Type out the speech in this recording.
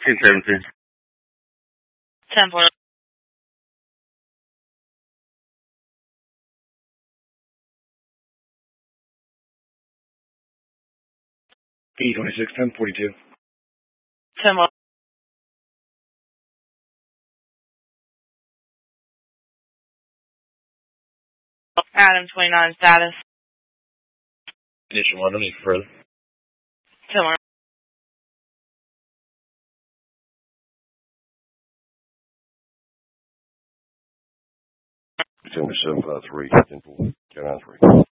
10-17. 10-4. E26, 1042. 10-1. Adam 29 status. Condition 1, don't need further. 10-1. December 753, 10-4, Carolina 3.